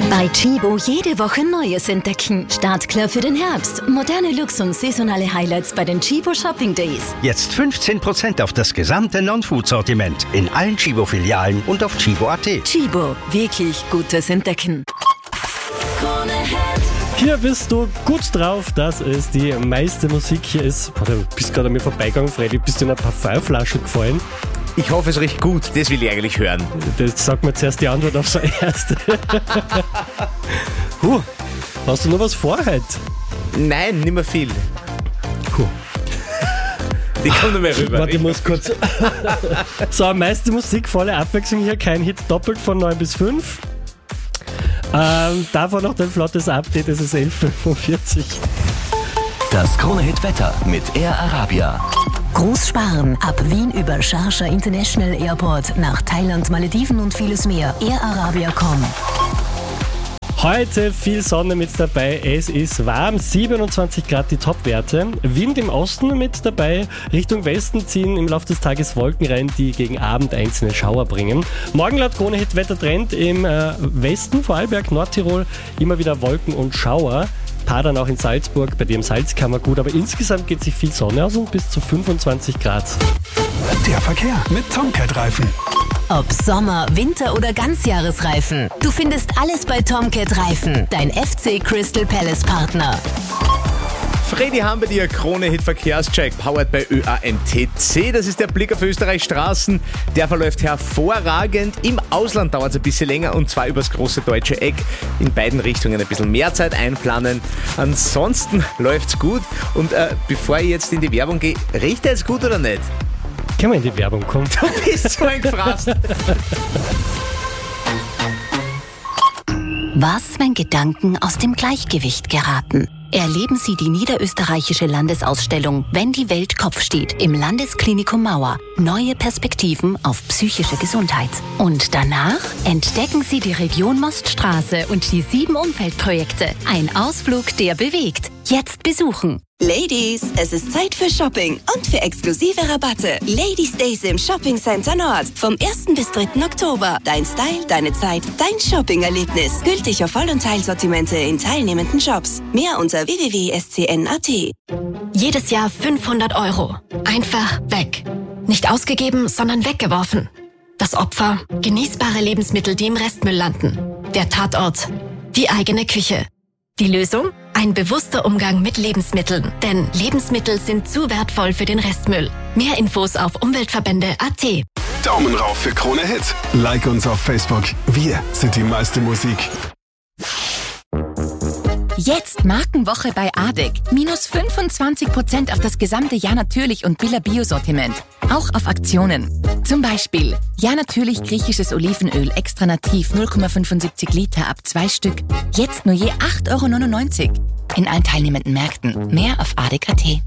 Bei Chibo jede Woche Neues entdecken. Startklar für den Herbst. Moderne Looks und saisonale Highlights bei den Chibo Shopping Days. Jetzt 15% auf das gesamte Non-Food-Sortiment in allen Chibo-Filialen und auf chibo.at. Chibo, wirklich gutes Entdecken. Hier bist du gut drauf, dass es die meiste Musik hier ist. Boah, du bist gerade an mir vorbeigegangen, Freddy. Bist du in eine Parfümflasche gefallen? Ich hoffe, es riecht gut. Das will ich eigentlich hören. Das sagt mir zuerst die Antwort aufs Erste. Hast du noch was vor heute? Nein, nicht mehr viel. Die kommt noch mehr rüber. Warte, ich muss kurz... So, meiste Musik, volle Abwechslung hier. Kein Hit doppelt von 9 bis 5. Davon noch dein flottes Update, es ist 11:45. Das Krone-Hit-Wetter mit Air Arabia. Groß sparen. Ab Wien über Sharjah International Airport nach Thailand, Malediven und vieles mehr. AirArabia.com. Heute viel Sonne mit dabei, es ist warm, 27 Grad die Topwerte. Wind im Osten mit dabei, Richtung Westen ziehen im Laufe des Tages Wolken rein, die gegen Abend einzelne Schauer bringen. Morgen laut Krone-Hit Wettertrend im Westen, Vorarlberg, Nordtirol, immer wieder Wolken und Schauer. Paar dann auch in Salzburg, bei dem Salzkammer gut, aber insgesamt geht sich viel Sonne aus und bis zu 25 Grad. Der Verkehr mit Tomcat-Reifen. Ob Sommer, Winter oder Ganzjahresreifen. Du findest alles bei Tomcat Reifen, dein FC Crystal Palace Partner. Freddy haben wir dir Krone-Hit Verkehrscheck, powered bei ÖAMTC. Das ist der Blick auf Österreichs Straßen. Der verläuft hervorragend. Im Ausland dauert es ein bisschen länger und zwar übers große deutsche Eck. In beiden Richtungen ein bisschen mehr Zeit einplanen. Ansonsten läuft's gut. Und bevor ich jetzt in die Werbung gehe, riecht er jetzt gut oder nicht? Können wir in die Werbung kommen? Du bist so ein Gefraßt. Was, wenn Gedanken aus dem Gleichgewicht geraten? Erleben Sie die niederösterreichische Landesausstellung Wenn die Welt Kopf steht im Landesklinikum Mauer. Neue Perspektiven auf psychische Gesundheit. Und danach entdecken Sie die Region Moststraße und die 7 Umfeldprojekte. Ein Ausflug, der bewegt. Jetzt besuchen. Ladies, es ist Zeit für Shopping und für exklusive Rabatte. Ladies Days im Shopping Center Nord. Vom 1. bis 3. Oktober. Dein Style, deine Zeit, dein Shopping-Erlebnis. Gültig auf Voll- und Teilsortimente in teilnehmenden Shops. Mehr unter www.scn.at. Jedes Jahr 500 €. Einfach weg. Nicht ausgegeben, sondern weggeworfen. Das Opfer, genießbare Lebensmittel, die im Restmüll landen. Der Tatort, die eigene Küche. Die Lösung? Ein bewusster Umgang mit Lebensmitteln. Denn Lebensmittel sind zu wertvoll für den Restmüll. Mehr Infos auf umweltverbände.at. Daumen rauf für Krone-Hit. Like uns auf Facebook. Wir sind die meiste Musik. Jetzt Markenwoche bei ADEC. Minus 25% auf das gesamte Ja Natürlich und Billa Bio-Sortiment. Auch auf Aktionen. Zum Beispiel Ja Natürlich griechisches Olivenöl extra nativ 0,75 Liter ab 2 Stück. Jetzt nur je 8,99 € in allen teilnehmenden Märkten. Mehr auf ADEC.at.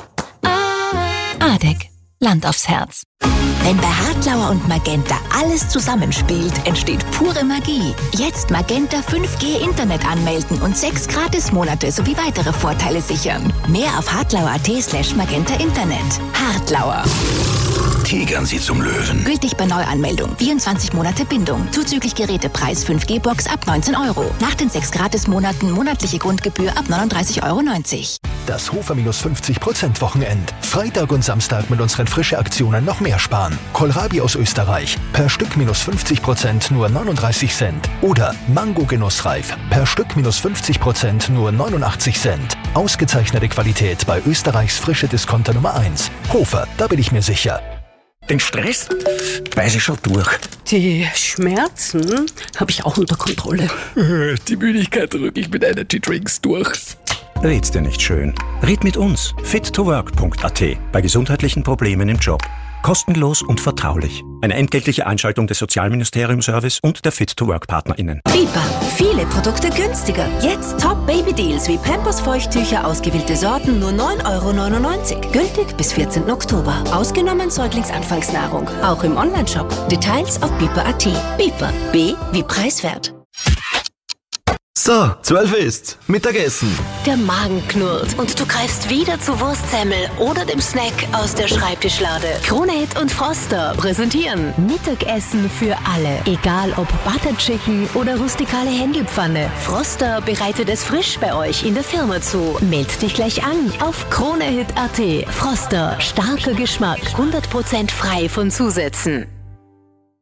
ADEC. Land aufs Herz. Wenn bei Hartlauer und Magenta alles zusammenspielt, entsteht pure Magie. Jetzt Magenta 5G Internet anmelden und 6 Gratismonate sowie weitere Vorteile sichern. Mehr auf hartlauer.at/Magenta Internet. Hartlauer. Tigern Sie zum Löwen. Gültig bei Neuanmeldung. 24 Monate Bindung. Zuzüglich Gerätepreis 5G-Box ab 19 €. Nach den 6 Gratismonaten monatliche Grundgebühr ab 39,90 €. Das Hofer minus 50% Wochenend. Freitag und Samstag mit unseren frische Aktionen noch mehr sparen. Kohlrabi aus Österreich. Per Stück minus 50% nur 39 Cent. Oder Mango Genussreif. Per Stück minus 50% nur 89 Cent. Ausgezeichnete Qualität bei Österreichs frische Discounter Nummer 1. Hofer, da bin ich mir sicher. Den Stress beiß ich schon durch. Die Schmerzen habe ich auch unter Kontrolle. Die Müdigkeit drücke ich mit Energy Drinks durch. Red's dir nicht schön. Red mit uns. fit2work.at. Bei gesundheitlichen Problemen im Job. Kostenlos und vertraulich. Eine entgeltliche Einschaltung des Sozialministerium-Service und der Fit2Work-PartnerInnen. Biber. Viele Produkte günstiger. Jetzt Top-Baby-Deals wie Pampers-Feuchttücher, ausgewählte Sorten, nur 9,99 €. Gültig bis 14. Oktober. Ausgenommen Säuglingsanfangsnahrung. Auch im Onlineshop. Details auf biber.at. Biber. B wie preiswert. So, 12 ist Mittagessen. Der Magen knurrt und du greifst wieder zu Wurstsemmel oder dem Snack aus der Schreibtischlade. Krone Hit und Froster präsentieren Mittagessen für alle. Egal ob Butter Chicken oder rustikale Händelpfanne. Froster bereitet es frisch bei euch in der Firma zu. Meld dich gleich an auf kronehit.at. Froster, starker Geschmack, 100% frei von Zusätzen.